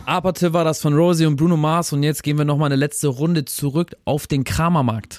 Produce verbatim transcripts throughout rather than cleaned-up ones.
Apathy war das von Rosie und Bruno Mars und jetzt gehen wir nochmal eine letzte Runde zurück auf den Kramermarkt.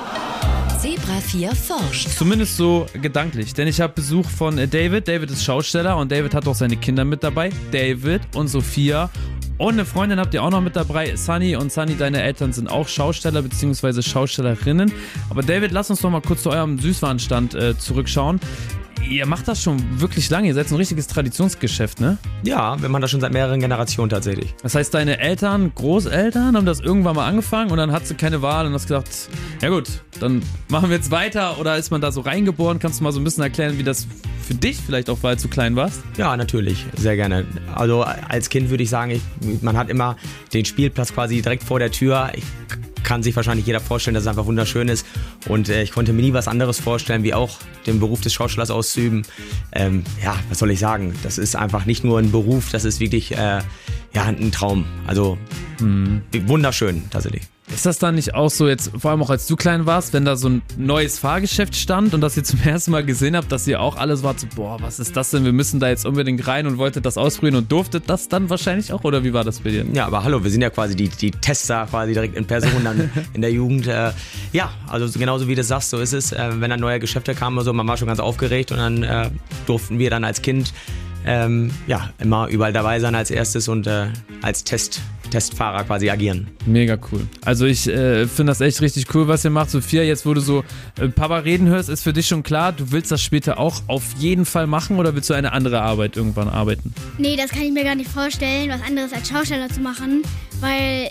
Zebra vier forscht. Zumindest so gedanklich, denn ich habe Besuch von David. David ist Schausteller und David hat auch seine Kinder mit dabei. David und Sophia. Und eine Freundin habt ihr auch noch mit dabei, Sunny. Und Sunny, deine Eltern sind auch Schausteller bzw. Schaustellerinnen. Aber David, lass uns doch mal kurz zu eurem Süßwarenstand äh, zurückschauen. Ihr macht das schon wirklich lange, ihr seid so ein richtiges Traditionsgeschäft, ne? Ja, wir machen das schon seit mehreren Generationen tatsächlich. Das heißt, deine Eltern, Großeltern haben das irgendwann mal angefangen und dann hat sie keine Wahl und hast gesagt, ja gut, dann machen wir jetzt weiter, oder ist man da so reingeboren? Kannst du mal so ein bisschen erklären, wie das für dich vielleicht auch war, als du klein warst? Ja, natürlich, sehr gerne. Also als Kind würde ich sagen, ich, man hat immer den Spielplatz quasi direkt vor der Tür. Ich kann sich wahrscheinlich jeder vorstellen, dass es einfach wunderschön ist. Und äh, ich konnte mir nie was anderes vorstellen, wie auch den Beruf des Schaustellers auszuüben. Ähm, ja, was soll ich sagen? Das ist einfach nicht nur ein Beruf, das ist wirklich äh, ja, ein Traum. Also mhm. wunderschön tatsächlich. Ist das dann nicht auch so, jetzt vor allem auch als du klein warst, wenn da so ein neues Fahrgeschäft stand und das ihr zum ersten Mal gesehen habt, dass ihr auch alles wart so, boah, was ist das denn, wir müssen da jetzt unbedingt rein und wolltet das ausprobieren und durftet das dann wahrscheinlich auch, oder wie war das bei dir? Ja, aber hallo, wir sind ja quasi die, die Tester quasi direkt in Person dann in der Jugend. Äh, ja, also genauso wie du sagst, so ist es, äh, wenn dann neue Geschäfte kamen oder so, man war schon ganz aufgeregt und dann äh, durften wir dann als Kind ähm, ja, immer überall dabei sein als erstes und äh, als Test Testfahrer quasi agieren. Mega cool. Also ich äh, finde das echt richtig cool, was ihr macht. Sophia, jetzt wo du so äh, Papa reden hörst, ist für dich schon klar, du willst das später auch auf jeden Fall machen oder willst du eine andere Arbeit irgendwann arbeiten? Nee, das kann ich mir gar nicht vorstellen, was anderes als Schausteller zu machen, weil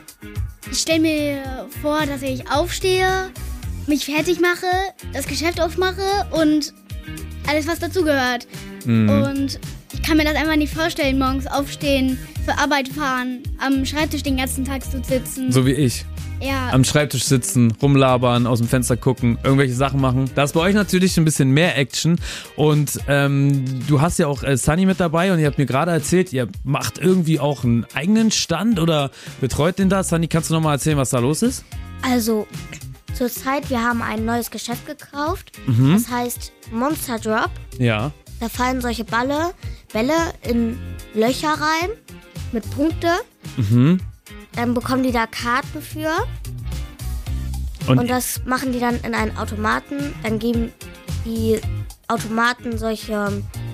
ich stelle mir vor, dass ich aufstehe, mich fertig mache, das Geschäft aufmache und alles, was dazugehört. Mhm. Und ich kann mir das einfach nicht vorstellen, morgens aufstehen, für Arbeit fahren, am Schreibtisch den ganzen Tag zu sitzen. So wie ich. Ja. Am Schreibtisch sitzen, rumlabern, aus dem Fenster gucken, irgendwelche Sachen machen. Da ist bei euch natürlich ein bisschen mehr Action. Und ähm, du hast ja auch äh, Sunny mit dabei und ihr habt mir gerade erzählt, ihr macht irgendwie auch einen eigenen Stand oder betreut den da. Sunny, kannst du nochmal erzählen, was da los ist? Also, zurzeit, wir haben ein neues Geschäft gekauft. Mhm. Das heißt Monster Drop. Ja. Da fallen solche Balle, Bälle in Löcher rein mit Punkte. Mhm. Dann bekommen die da Karten für. Und, Und das machen die dann in einen Automaten. Dann geben die Automaten solche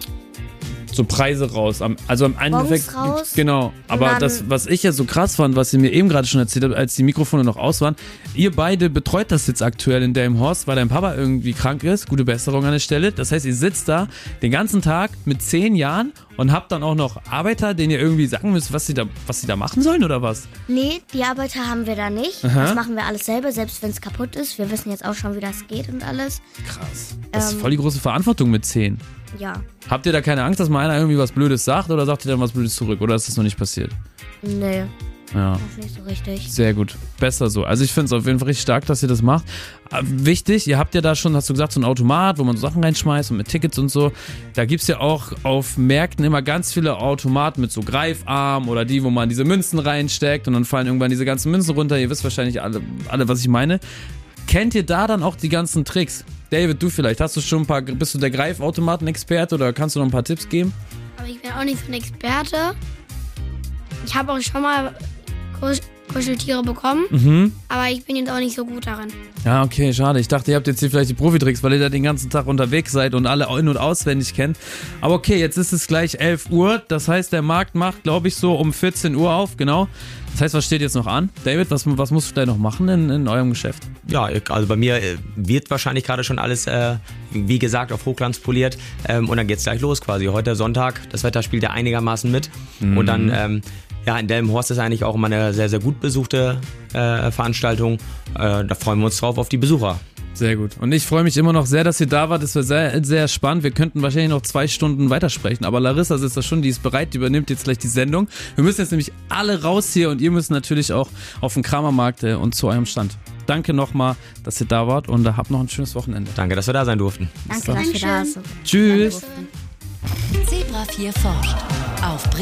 so Preise raus. Also im Endeffekt, raus. Genau. Aber das, was ich ja so krass fand, was ihr mir eben gerade schon erzählt habt, als die Mikrofone noch aus waren, ihr beide betreut das jetzt aktuell in Delmenhorst, weil dein Papa irgendwie krank ist. Gute Besserung an der Stelle. Das heißt, ihr sitzt da den ganzen Tag mit zehn Jahren und habt dann auch noch Arbeiter, denen ihr irgendwie sagen müsst, was sie da, was sie da machen sollen oder was? Nee, die Arbeiter haben wir da nicht. Aha. Das machen wir alles selber, selbst wenn es kaputt ist. Wir wissen jetzt auch schon, wie das geht und alles. Krass. Das Ähm, ist voll die große Verantwortung mit zehn. Ja. Habt ihr da keine Angst, dass mal einer irgendwie was Blödes sagt oder sagt ihr dann was Blödes zurück? Oder ist das noch nicht passiert? Nee, Ja. das ist nicht so richtig. Sehr gut. Besser so. Also ich finde es auf jeden Fall richtig stark, dass ihr das macht. Äh, Wichtig, ihr habt ja da schon, hast du gesagt, so ein Automat, wo man so Sachen reinschmeißt und mit Tickets und so. Da gibt es ja auch auf Märkten immer ganz viele Automaten mit so Greifarm oder die, wo man diese Münzen reinsteckt und dann fallen irgendwann diese ganzen Münzen runter. Ihr wisst wahrscheinlich alle, alle was ich meine. Kennt ihr da dann auch die ganzen Tricks? David, du vielleicht, hast du schon ein paar, bist du der Greifautomaten-Experte oder kannst du noch ein paar Tipps geben? Aber ich bin auch nicht so ein Experte. Ich habe auch schon mal Kusch- Kuscheltiere bekommen, Mhm. aber ich bin jetzt auch nicht so gut darin. Ja, okay, schade. Ich dachte, ihr habt jetzt hier vielleicht die Profitricks, weil ihr da den ganzen Tag unterwegs seid und alle in- und auswendig kennt. Aber okay, jetzt ist es gleich elf Uhr. Das heißt, der Markt macht, glaube ich, so um vierzehn Uhr auf, genau. Das heißt, was steht jetzt noch an? David, was, was musst du da noch machen in, in eurem Geschäft? Ja, also bei mir äh, wird wahrscheinlich gerade schon alles, äh, wie gesagt, auf Hochglanz poliert. Ähm, und dann geht's gleich los quasi. Heute Sonntag, das Wetter spielt ja einigermaßen mit. Mhm. Und dann, ähm, ja, in Delmenhorst ist eigentlich auch immer eine sehr, sehr gut besuchte äh, Veranstaltung. Äh, da freuen wir uns drauf auf die Besucher. Sehr gut. Und ich freue mich immer noch sehr, dass ihr da wart. Das war sehr, sehr spannend. Wir könnten wahrscheinlich noch zwei Stunden weitersprechen. Aber Larissa sitzt da schon, die ist bereit, die übernimmt jetzt gleich die Sendung. Wir müssen jetzt nämlich alle raus hier und ihr müsst natürlich auch auf den Kramermarkt äh, und zu eurem Stand. Danke nochmal, dass ihr da wart und äh, habt noch ein schönes Wochenende. Danke, dass wir da sein durften. Danke, dass wir da sind. Tschüss. Zebra vier forscht. Auf